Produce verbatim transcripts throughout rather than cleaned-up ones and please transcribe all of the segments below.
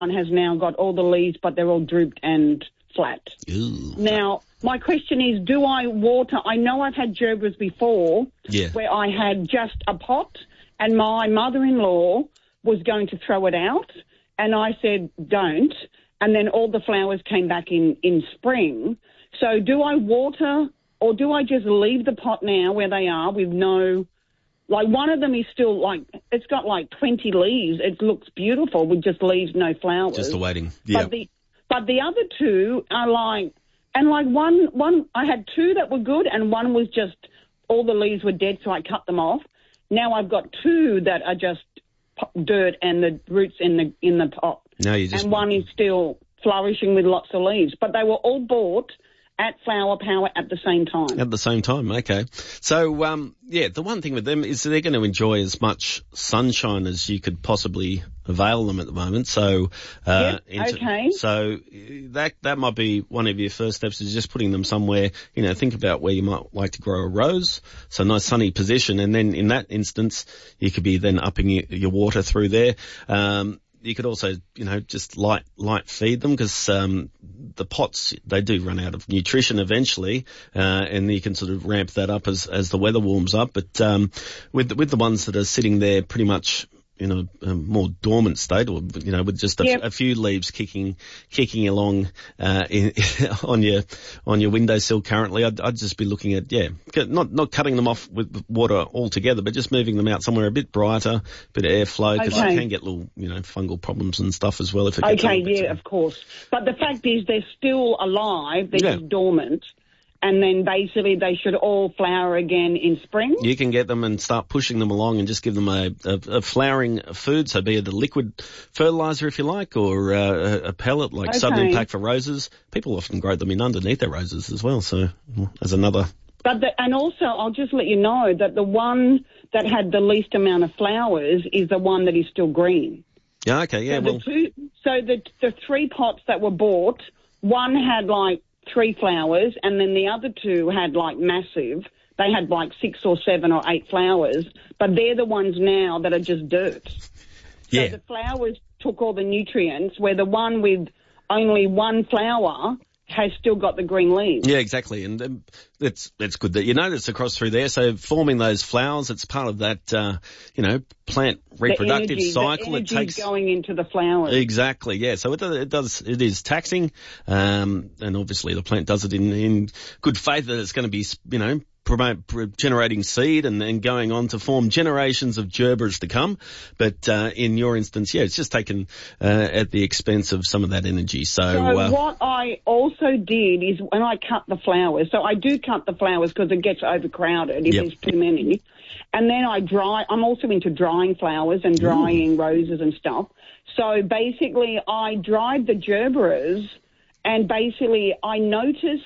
has now got all the leaves, but they're all drooped and flat. Ooh. Now, my question is, do I water? I know I've had gerberas before Yeah. where I had just a pot and my mother-in-law was going to throw it out and I said, don't. And then all the flowers came back in, in spring. So do I water or do I just leave the pot now where they are with no... Like, one of them is still, like, it's got, like, twenty leaves. It looks beautiful with just leaves, no flowers. Just awaiting. Yeah. But the, but the other two are, like, and, like, one, one, I had two that were good and one was just, all the leaves were dead, so I cut them off. Now I've got two that are just dirt and the roots in the in the pot. No, you just... And one is still flourishing with lots of leaves. But they were all bought at Flower Power at the same time. At the same time, okay. So, um, yeah, the one thing with them is they're going to enjoy as much sunshine as you could possibly avail them at the moment. So, uh, yep, into, okay. So that that might be one of your first steps, is just putting them somewhere. You know, think about where you might like to grow a rose, so a nice sunny position, and then in that instance, you could be then upping your, your water through there. Um, You could also, you know, just light light feed them, because um, the pots, they do run out of nutrition eventually, uh, and you can sort of ramp that up as as the weather warms up. But um, with the, with the ones that are sitting there pretty much in a, a more dormant state, or you know, with just a, yep. a few leaves kicking kicking along uh, in, on your on your windowsill currently, I'd, I'd just be looking at yeah, not not cutting them off with water altogether, but just moving them out somewhere a bit brighter, a bit of airflow, because okay. you can get little you know fungal problems and stuff as well if it gets okay, yeah, of course. But the fact is, they're still alive. They're yeah. just dormant. And then basically they should all flower again in spring. You can get them and start pushing them along and just give them a, a, a flowering food, so be it a liquid fertiliser if you like, or uh, a pellet like okay. Southern Impact for roses. People often grow them in underneath their roses as well, so as another... But the, and also, I'll just let you know that the one that had the least amount of flowers is the one that is still green. Yeah, okay, yeah, so well... The two, so the, the three pots that were bought, one had like three flowers, and then the other two had like massive. They had like six or seven or eight flowers, but they're the ones now that are just dirt. Yeah. So the flowers took all the nutrients, where the one with only one flower has still got the green leaves. Yeah, exactly, and um, it's it's good that you notice across through there. So forming those flowers, it's part of that, uh, you know, plant reproductive the energy, cycle. The it takes going into the flowers. Exactly, yeah. So it does, it does, it is taxing, um, and obviously the plant does it in in good faith that it's going to be, you know, promote pr- generating seed and then going on to form generations of gerberas to come. But uh, in your instance, yeah, it's just taken uh, at the expense of some of that energy. So, so uh, what I also did is when I cut the flowers, so I do cut the flowers because it gets overcrowded if yep. there's too many. And then I dry, I'm also into drying flowers and drying Ooh. roses and stuff. So basically I dried the gerberas, and basically I noticed,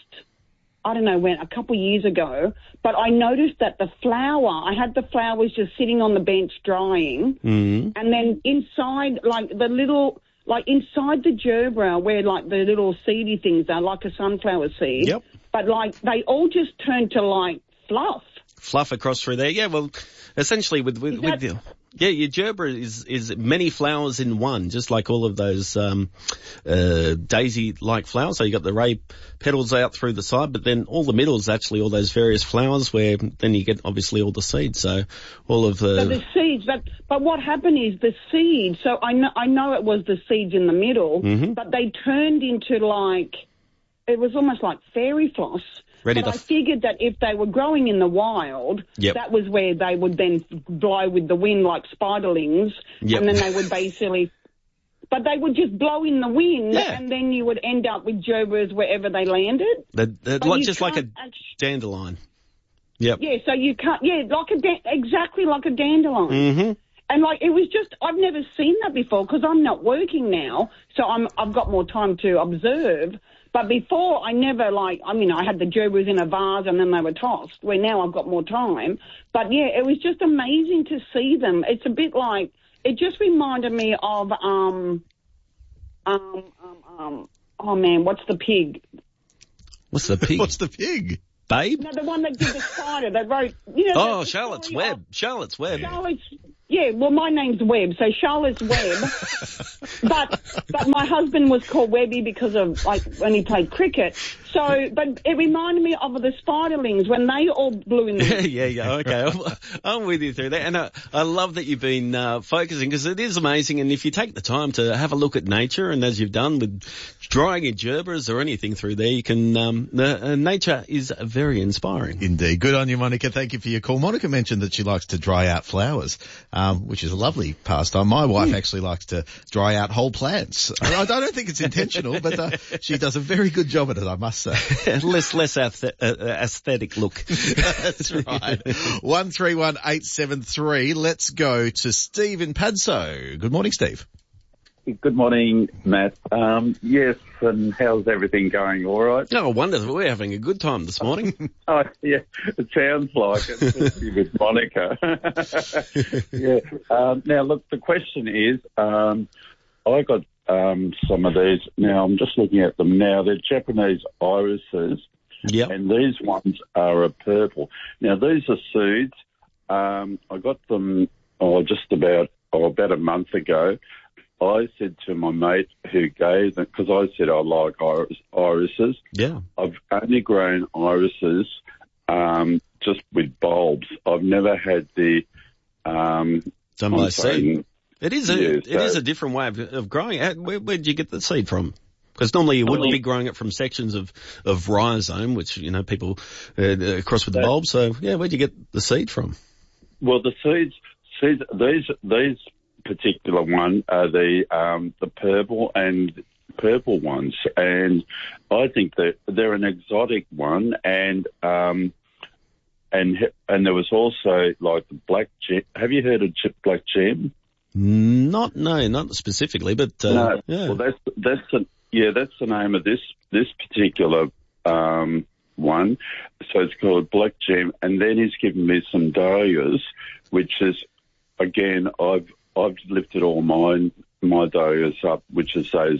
I don't know when, a couple of years ago, but I noticed that the flower, I had the flowers just sitting on the bench drying, mm-hmm. and then inside, like the little, like inside the gerbera where like the little seedy things are, like a sunflower seed, yep. but like they all just turned to like fluff. Fluff across through there, yeah, well, essentially with, with, with the... Yeah, your gerbera is, is many flowers in one, just like all of those um, uh, daisy-like flowers. So you got the ray petals out through the side, but then all the middle is actually all those various flowers, where then you get obviously all the seeds. So all of the... So the seeds, but, but what happened is the seeds, so I know, I know it was the seeds in the middle, mm-hmm. but they turned into like, it was almost like fairy floss. Ready but to... I figured that if they were growing in the wild, yep. that was where they would then blow with the wind like spiderlings, yep. and then they would basically... But they would just blow in the wind, yeah. and then you would end up with gerberas wherever they landed. They're, they're like, just like a actually... dandelion. Yep. Yeah, so you can't... Yeah, like a da- exactly like a dandelion. Mm-hmm. And, like, it was just... I've never seen that before because I'm not working now, so I'm, I've got more time to observe. But before, I never, like, I mean, I had the gerberas in a vase and then they were tossed, where now I've got more time. But, yeah, it was just amazing to see them. It's a bit like, it just reminded me of, um, um, um, um oh, man, what's the pig? What's the pig? What's the pig? Babe? No, the one that did the spider. They wrote, you know. Oh, the Charlotte's story Web. of- Charlotte's Web. Charlotte's, Yeah, well, my name's Webb, so Charlotte's Webb. but but my husband was called Webby because of, like, when he played cricket. So, but it reminded me of the spiderlings when they all blew in the... Yeah, yeah, yeah, okay. I'm, I'm with you through that. And I, I love that you've been uh, focusing, because it is amazing. And if you take the time to have a look at nature, and as you've done with drying your gerbers or anything through there, you can, um, the, uh, nature is very inspiring. Indeed. Good on you, Monica. Thank you for your call. Monica mentioned that she likes to dry out flowers, um, which is a lovely pastime. My wife mm. actually likes to dry out whole plants. I, I don't think it's intentional, but uh, she does a very good job at it, I must say. less less ath- uh, aesthetic look. That's right. one three one eight seven three. Let's go to Steve in Padso. Good morning, Steve. Good morning, Matt. Um, yes, and how's everything going? All right? Oh, wonderful. We're having a good time this morning. Oh, yeah, it sounds like it, especially with Monica. yeah. Um, now, look, the question is, um, I got um, some of these. Now, I'm just looking at them now. They're Japanese irises, yep. and these ones are a purple. Now, these are seeds. Um, I got them oh, just about oh, about a month ago. I said to my mate who gave them, because I said I like iris, irises. Yeah. I've only grown irises um, just with bulbs. I've never had the... Um, Done by seed. It is a, yeah, it so, is a different way of, of growing it. Where, where did you get the seed from? Because normally you wouldn't be growing it from sections of, of rhizome, which, you know, people uh, cross with the bulb. So, yeah, where'd you get the seed from? Well, the seeds, seeds these, these particular one are the, um, the purple and purple ones. And I think that they're an exotic one. And, um, and, and there was also like the black gem. Have you heard of black gem? Not, no, not specifically, but, uh, no. yeah. Well, that's, that's the, yeah, that's the name of this, this particular, um, one. So it's called black gem. And then he's given me some dahlias, which is, again, I've, I've lifted all mine, my dahlias up, which is those,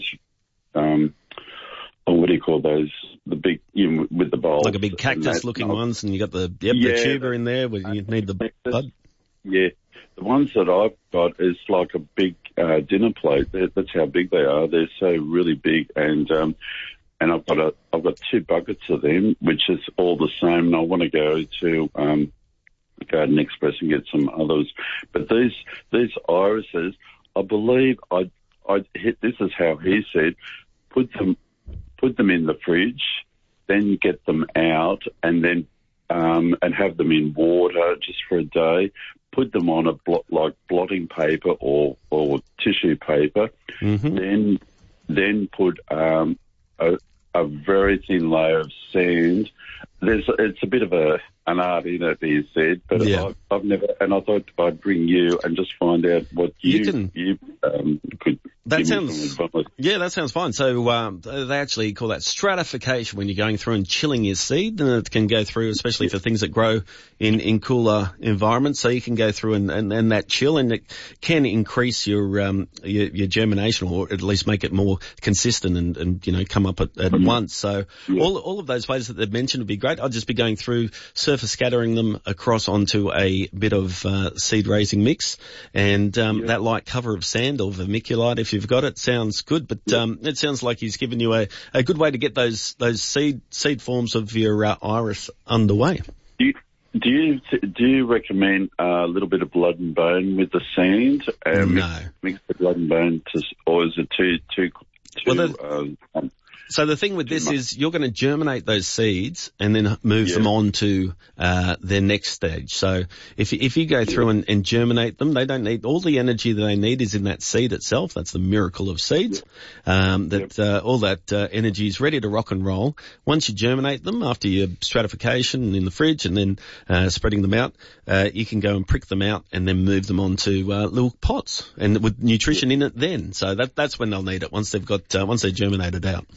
um, oh, what do you call those? The big, you know, with the bulbs. Like a big cactus looking ones, and you got the, yep, yeah, the tuber in there where you need the bud. Yeah. The ones that I've got is like a big uh, dinner plate. They're, that's how big they are. They're so really big, and um, and I've got a I've got two buckets of them, which is all the same. And I want to go to um, Garden Express and get some others. But these these irises, I believe I I hit. This is how he said, put them put them in the fridge, then get them out, and then um, and have them in water just for a day. Put them on a blot, like blotting paper or, or tissue paper, mm-hmm. then then put um, a, a very thin layer of sand. There's it's a bit of a an art in it, he said, but yeah. I've, I've never. And I thought I'd bring you and just find out what you, you, can, you um, could. That give sounds me some advice. Yeah, that sounds fine. So um, they actually call that stratification when you're going through and chilling your seed, and it can go through, especially for things that grow in, in cooler environments. So you can go through and, and, and that chill, and it can increase your um your, your germination, or at least make it more consistent and, and you know come up at, at mm-hmm. once. So yeah. all all of those ways that they've mentioned would be great. I'll just be going through surface scattering them across onto a bit of uh, seed raising mix, and um, yeah. that light cover of sand or vermiculite if you've got it sounds good, but um, it sounds like he's given you a, a good way to get those those seed seed forms of your uh, iris underway. Do you, do you do you recommend a little bit of blood and bone with the sand? Um, no, mix, mix the blood and bone, to, or is it too too too? Well, the, um, so the thing with this is you're going to germinate those seeds and then move yeah. them on to uh, their next stage. So if if you go through and, and germinate them, they don't need all the energy that they need is in that seed itself. That's the miracle of seeds. Um, that uh, all that uh, energy is ready to rock and roll. Once you germinate them after your stratification in the fridge and then uh, spreading them out, uh, you can go and prick them out and then move them onto uh, little pots and with nutrition in it. Then so that that's when they'll need it once they've got uh, once they're germinated out.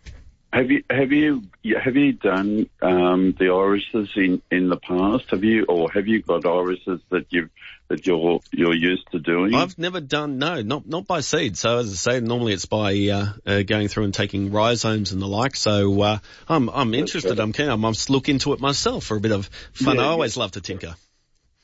Have you have you have you done um, the irises in, in the past? Have you or have you got irises that you that you're you're used to doing? I've never done no, not not by seed. So as I say, normally it's by uh, uh, going through and taking rhizomes and the like. So uh, I'm I'm interested. Right. I'm keen. I must look into it myself for a bit of fun. Yeah, I always yeah. love to tinker.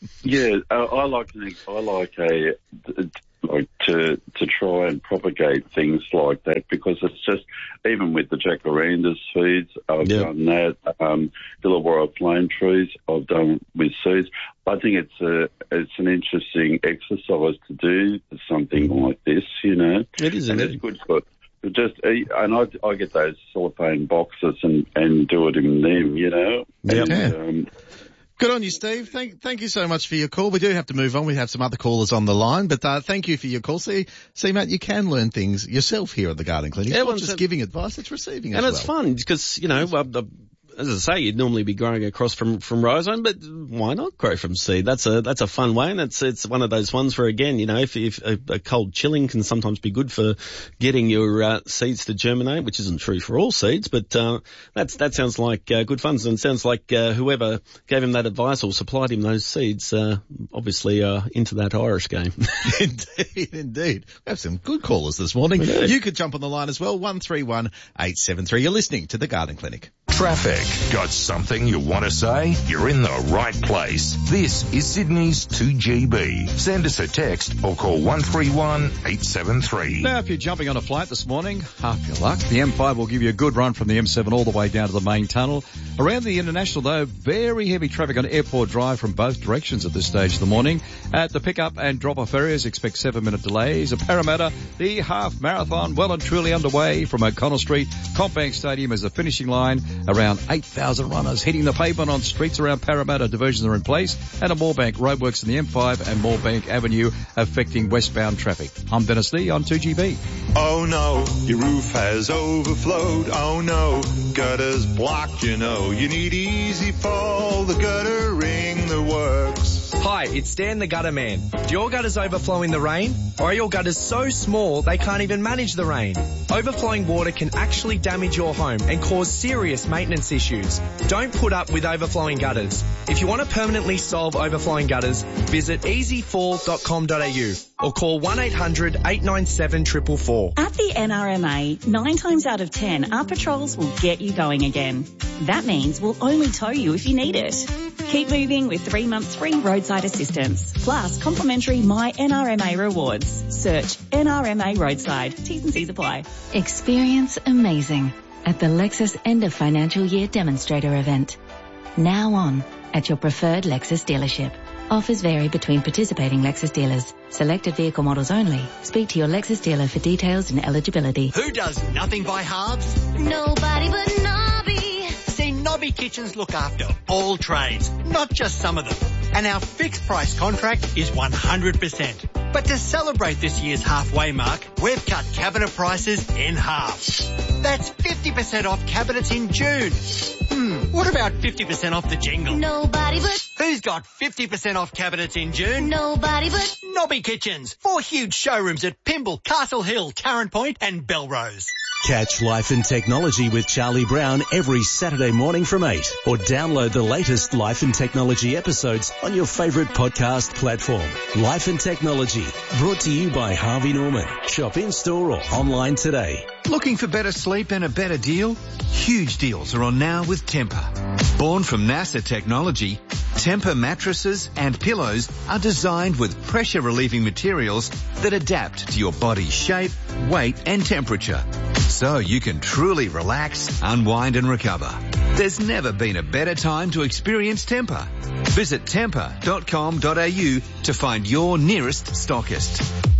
Yeah, uh, I like an, I like a like to to try and propagate things like that, because it's just, even with the jacarandas seeds, I've Yep. done that. Um, Illawarra flame trees, I've done with seeds. I think it's a it's an interesting exercise to do something like this, you know. It is, and isn't it's it? good for. Just and I, I get those cellophane boxes and, and do it in them, you know. Yep. And, um, Good on you, Steve. Thank, thank you so much for your call. We do have to move on. We have some other callers on the line, but uh, thank you for your call. See, see, Matt, you can learn things yourself here at the Garden Clinic. It's Yeah, not well, just so- giving advice; it's receiving as And it's well. fun because, you know, uh, the, as I say, you'd normally be growing across from, from rhizome, but why not grow from seed? That's a, that's a fun way. And it's, it's one of those ones where, again, you know, if, if a, a cold chilling can sometimes be good for getting your, uh, seeds to germinate, which isn't true for all seeds, but, uh, that's, that sounds like, uh, good fun. And it sounds like, uh, whoever gave him that advice or supplied him those seeds, uh, obviously, uh, into that Irish game. Indeed, indeed. We have some good callers this morning. do. You could jump on the line as well, one three one eight seven three. You're listening to the Garden Clinic. Traffic. Got something you want to say? You're in the right place. This is Sydney's two G B. Send us a text or call one three one eight seven three. Now, if you're jumping on a flight this morning, half your luck. The M five will give you a good run from the M seven all the way down to the main tunnel. Around the International, though, very heavy traffic on Airport Drive from both directions at this stage of the morning. At the pickup and drop-off areas, expect seven-minute delays. At Parramatta, the half marathon well and truly underway from O'Connell Street. Combank Stadium is the finishing line. Around eight thousand runners hitting the pavement on streets around Parramatta. Diversions are in place. And at Moorebank, roadworks in the M five and Moorebank Avenue affecting westbound traffic. I'm Dennis Lee on two G B. Oh no, your roof has overflowed. Oh no, gutters blocked, you know. You need Easy Fall, the guttering that works. Hi, it's Dan the Gutter Man. Do your gutters overflow in the rain? Or are your gutters so small they can't even manage the rain? Overflowing water can actually damage your home and cause serious maintenance issues. Don't put up with overflowing gutters. If you want to permanently solve overflowing gutters, visit easy fall dot com dot a u or call one eight hundred eight nine seven four four four. At the N R M A, nine times out of ten, our patrols will get you going again. That means we'll only tow you if you need it. Keep moving with three months free roadside assistance, plus complimentary My N R M A rewards. Search N R M A Roadside. T's and C's apply. Experience amazing at the Lexus End of Financial Year Demonstrator event. Now on at your preferred Lexus dealership. Offers vary between participating Lexus dealers. Selected vehicle models only. Speak to your Lexus dealer for details and eligibility. Who does nothing by halves? Nobody but Nobby. See, Nobby Kitchens look after all trades, not just some of them. And our fixed price contract is one hundred percent. But to celebrate this year's halfway mark, we've cut cabinet prices in half. That's fifty percent off cabinets in June. Hmm, what about fifty percent off the jingle? Nobody but... Who's got fifty percent off cabinets in June? Nobody but... Nobby Kitchens. Four huge showrooms at Pymble, Castle Hill, Tarrant Point and Belrose. Catch Life and Technology with Charlie Brown every Saturday morning from eight, or download the latest Life and Technology episodes on your favourite podcast platform. Life and Technology, brought to you by Harvey Norman. Shop in-store or online today. Looking for better sleep and a better deal? Huge deals are on now with Tempur. Born from NASA technology, Tempur mattresses and pillows are designed with pressure-relieving materials that adapt to your body's shape, weight and temperature, so you can truly relax, unwind and recover. There's never been a better time to experience Tempur. Visit tempur dot com dot a u to find your nearest stockist.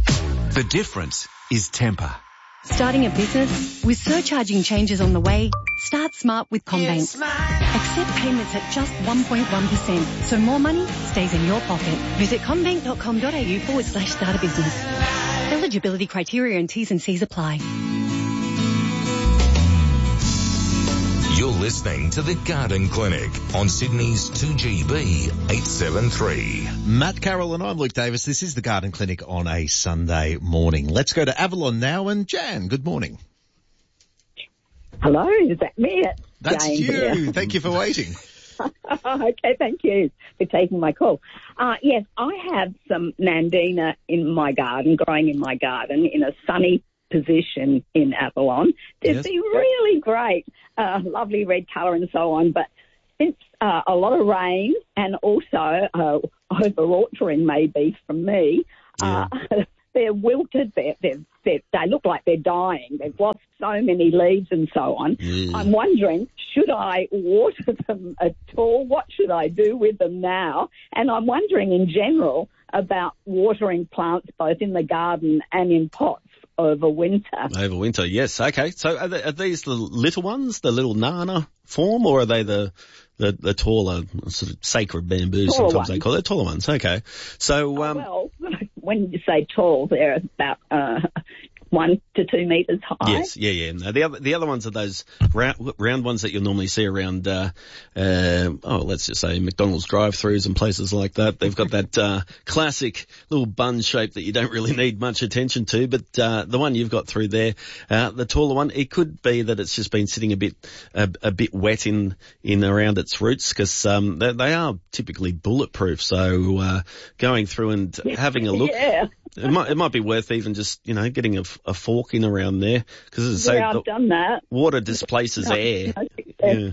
The difference is Tempur. Starting a business? With surcharging changes on the way, start smart with CommBank. Accept payments at just one point one percent, so more money stays in your pocket. Visit commbank dot com dot a u forward slash start a business. Eligibility criteria and T's and C's apply. You're listening to The Garden Clinic on Sydney's two G B eight seven three. Matt Carroll and I'm Luke Davis. This is The Garden Clinic on a Sunday morning. Let's go to Avalon now. And Jan, good morning. Hello, is that me? That's Jane you. Here. Thank you for waiting. Okay, thank you for taking my call. Uh, yes, I have some Nandina in my garden, growing in my garden in a sunny position in Avalon. They'd Yes. be really great, uh, lovely red colour and so on. But since uh, a lot of rain and also uh, over-watering maybe from me. Yeah. Uh, they're wilted. They're, they're, they're, they look like they're dying. They've lost so many leaves and so on. Yeah. I'm wondering, should I water them at all? What should I do with them now? And I'm wondering in general about watering plants both in the garden and in pots over winter. Over winter, yes. Okay. So are, they, are these the little ones, the little nana form, or are they the the, the taller sort of sacred bamboo? Taller sometimes ones. they call it taller ones. Okay. So um, Well, when you say tall, they're about uh, one to two metres high. yes, yeah, yeah. No, the other the other ones are those round, round ones that you'll normally see around. Uh, uh, oh, let's just say McDonald's drive-throughs and places like that. They've got that uh, classic little bun shape that you don't really need much attention to. But uh, the one you've got through there, uh, the taller one, it could be that it's just been sitting a bit a, a bit wet in in around its roots because um, they, they are typically bulletproof. So uh, going through and having a look. Yeah. It might it might be worth even just you know getting a, a fork in around there because as I say Yeah, I've the done that. water displaces No, air. no, Yeah.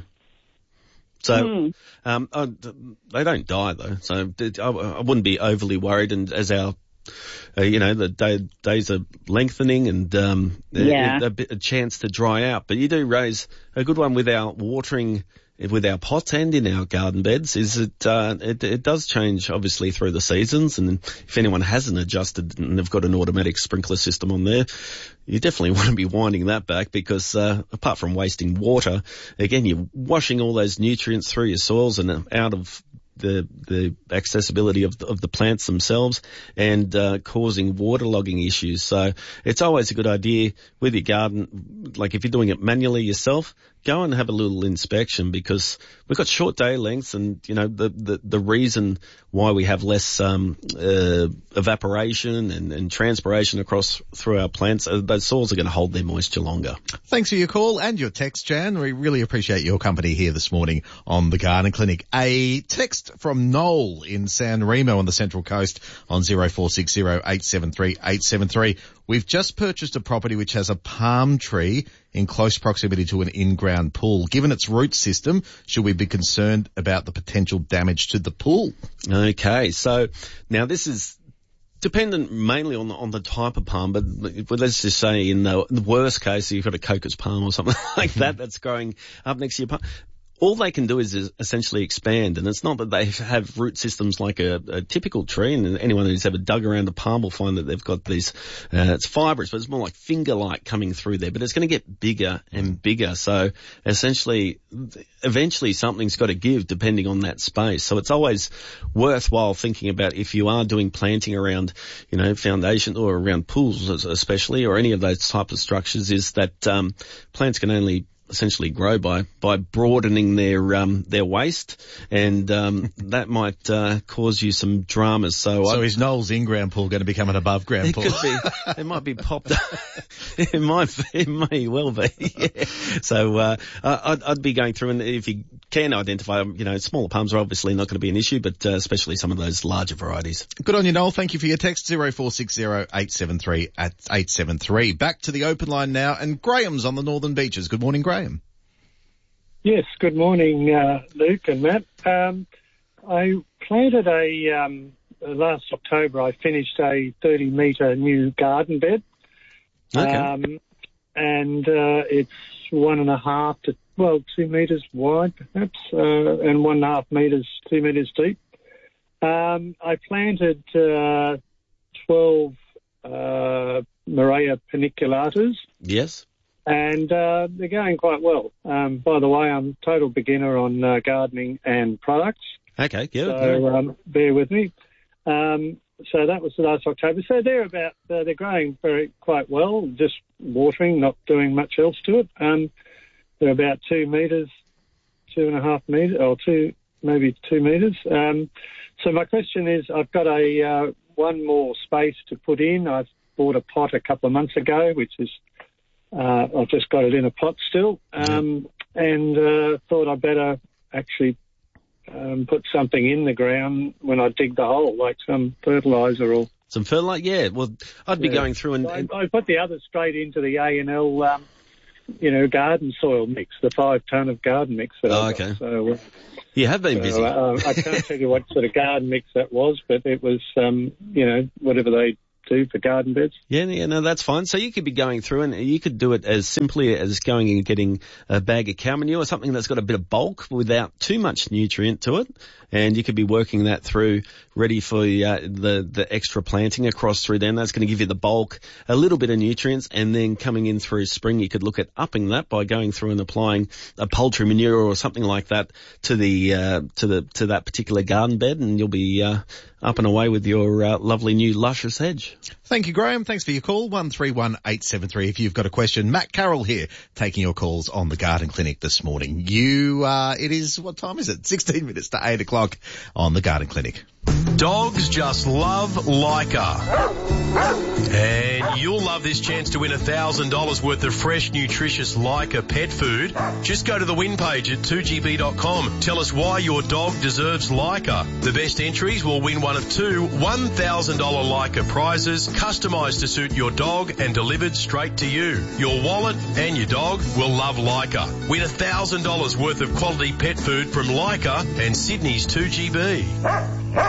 So Mm. um, uh, they don't die though, so I, I wouldn't be overly worried. And as our uh, you know the day, days are lengthening and um, Yeah. a, a, bit, a chance to dry out, but you do raise a good one with our watering. With our pots and in our garden beds, is it, uh, it, it does change obviously through the seasons. And if anyone hasn't adjusted and they've got an automatic sprinkler system on there, you definitely want to be winding that back because, uh, apart from wasting water, again, you're washing all those nutrients through your soils and out of the the accessibility of the, of the plants themselves and uh, causing waterlogging issues. So it's always a good idea with your garden, like if you're doing it manually yourself, go and have a little inspection because we've got short day lengths and, you know, the, the, the reason why we have less um, uh, evaporation and, and transpiration across through our plants, uh, those soils are going to hold their moisture longer. Thanks for your call and your text, Jan. We really appreciate your company here this morning on the Garden Clinic. A text from Noel in San Remo on the Central Coast on zero four six zero eight seven three eight seven three. We've just purchased a property which has a palm tree in close proximity to an in-ground pool. Given its root system, should we be concerned about the potential damage to the pool? Okay, so now this is dependent mainly on the, on the type of palm, but let's just say in the, the worst case, you've got a cocos palm or something like that that's growing up next to your palm. All they can do is, is essentially expand, and it's not that they have root systems like a, a typical tree, and anyone who's ever dug around a palm will find that they've got these, uh, it's fibrous, but it's more like finger-like coming through there, but it's going to get bigger and bigger, so essentially, eventually something's got to give depending on that space, so it's always worthwhile thinking about if you are doing planting around, you know, foundation or around pools especially, or any of those types of structures, is that um, plants can only essentially grow by by broadening their um their waist, and um that might uh, cause you some dramas. So, So I, is Noel's in-ground pool going to become an above-ground it pool? could be. It might be popped up. It might. It may well be. Yeah. So uh, I'd, I'd be going through, and if you can identify, you know, smaller palms are obviously not going to be an issue, but uh, especially some of those larger varieties. Good on you, Noel. Thank you for your text, zero four six zero eight seven three at eight seven three. Back to the open line now, and Graham's on the Northern Beaches. Good morning, Graham. Yes, good morning, uh, Luke and Matt. Um, I planted a, um, last October I finished a thirty metre new garden bed. Okay. Um, and uh, it's one and a half to, well, two metres wide perhaps, uh, and one and a half metres, two metres deep. Um, I planted uh, twelve uh, Morea paniculatas. Yes. And uh, they're going quite well. Um, by the way, I'm a total beginner on uh, gardening and products. Okay, good. So um, bear with me. Um, so that was last October. So they're about uh, they're growing very quite well. Just watering, not doing much else to it. Um, they're about two metres, two and a half metres, or two maybe two metres. Um, so my question is, I've got a uh, one more space to put in. I bought a pot a couple of months ago, which is Uh, I've just got it in a pot still, um, and uh, thought I'd better actually um, put something in the ground when I dig the hole, like some fertiliser or... Some fertiliser, yeah. Well, I'd be Yeah. going through and... I, I put the others straight into the A and L um, you know, garden soil mix, the five ton of garden mix that Oh, I okay. got. So, uh, You have been so, busy. uh, I can't tell you what sort of garden mix that was, but it was, um, you know, whatever they do for garden beds. Yeah, yeah, no, that's fine. So you could be going through and you could do it as simply as going and getting a bag of cow manure, something that's got a bit of bulk without too much nutrient to it. And you could be working that through ready for uh, the, the extra planting across through then. That's going to give you the bulk, a little bit of nutrients, and then coming in through spring, you could look at upping that by going through and applying a poultry manure or something like that to the, uh, to the, to that particular garden bed, and you'll be, uh, up and away with your uh, lovely new luscious hedge. Thank you, Graham. Thanks for your call. one three one eight seven three if you've got a question. Matt Carroll here, taking your calls on the Garden Clinic this morning. You, uh, it is, what time is it? sixteen minutes to eight o'clock on the Garden Clinic. Dogs just love Leica. And you'll love this chance to win one thousand dollars worth of fresh, nutritious Leica pet food. Just go to the win page at two G B dot com. Tell us why your dog deserves Leica. The best entries will win one of two one thousand dollars Leica prizes, customised to suit your dog and delivered straight to you. Your wallet and your dog will love Leica. Win one thousand dollars worth of quality pet food from Leica and Sydney's two G B.